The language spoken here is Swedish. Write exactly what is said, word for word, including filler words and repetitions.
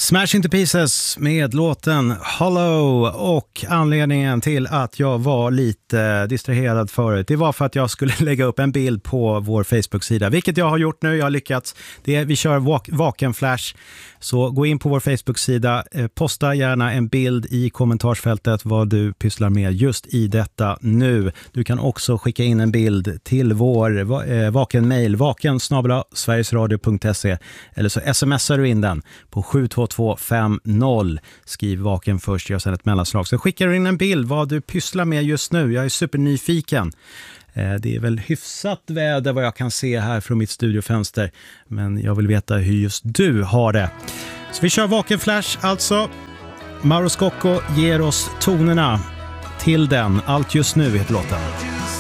Smash Into Pieces med låten Hollow, och anledningen till att jag var lite distraherad förut, det var för att jag skulle lägga upp en bild på vår Facebook-sida, vilket jag har gjort nu, jag har lyckats. Det är, vi kör vak- vakenflash, så gå in på vår Facebook-sida, eh, posta gärna en bild i kommentarsfältet vad du pysslar med just i detta nu. Du kan också skicka in en bild till vår va- eh, vakenmail, vaken snabel-a sverigesradio punkt se, eller så smsar du in den på sju två två fem noll. Skriv vaken först, gör sedan ett mellanslag. Så skickar du in en bild vad du pysslar med just nu. Jag är supernyfiken. Det är väl hyfsat väder vad jag kan se här från mitt studiofönster. Men jag vill veta hur just du har det. Så vi kör vakenflash alltså. Mauro Scocco ger oss tonerna till den. Allt just nu heter låten.